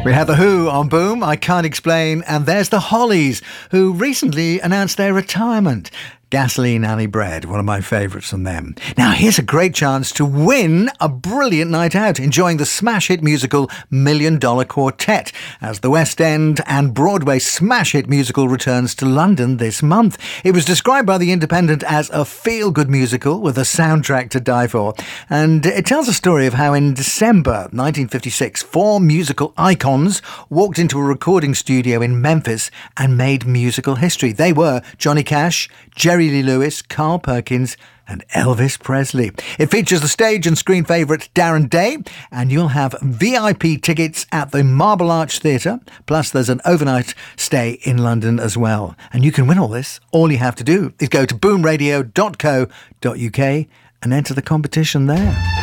We have The Who on Boom, I Can't Explain, and there's The Hollies, who recently announced their retirement. Gasoline Alley Bread, one of my favourites from them. Now, here's a great chance to win a brilliant night out, enjoying the smash hit musical $1 Million Quartet, as the West End and Broadway smash hit musical returns to London this month. It was described by The Independent as a feel-good musical with a soundtrack to die for. And it tells a story of how in December 1956, 4 musical icons walked into a recording studio in Memphis and made musical history. They were Johnny Cash, Jerry Lee Lewis, Carl Perkins and Elvis Presley. It features the stage and screen favourite Darren Day, and you'll have VIP tickets at the Marble Arch Theatre, plus there's an overnight stay in London as well. And you can win all this. All you have to do is go to boomradio.co.uk and enter the competition there.